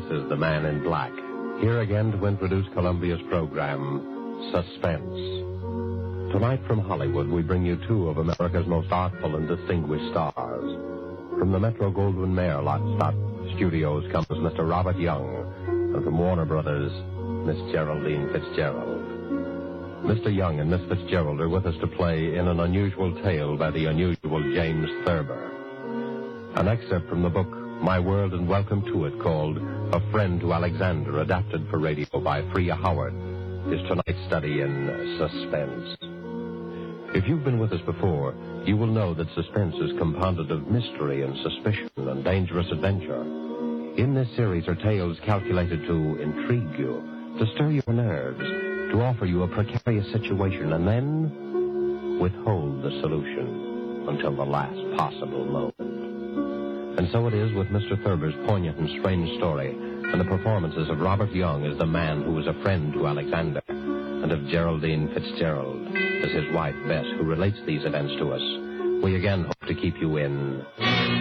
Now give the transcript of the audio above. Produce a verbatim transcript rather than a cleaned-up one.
is The Man in Black. Here again to introduce Columbia's program, Suspense. Tonight from Hollywood, we bring you two of America's most artful and distinguished stars. From the Metro-Goldwyn-Mayer-Lot Studios comes Mister Robert Young, and from Warner Brothers, Miss Geraldine Fitzgerald. Mister Young and Miss Fitzgerald are with us to play in an unusual tale by the unusual James Thurber. An excerpt from the book My World and Welcome to It, called A Friend to Alexander, adapted for radio by Freya Howard, is tonight's study in suspense. If you've been with us before, you will know that suspense is compounded of mystery and suspicion and dangerous adventure. In this series are tales calculated to intrigue you, to stir your nerves, to offer you a precarious situation, and then withhold the solution until the last possible moment. And so it is with Mister Thurber's poignant and strange story, and the performances of Robert Young as the man who was a friend to Alexander, and of Geraldine Fitzgerald as his wife Bess, who relates these events to us. We again hope to keep you in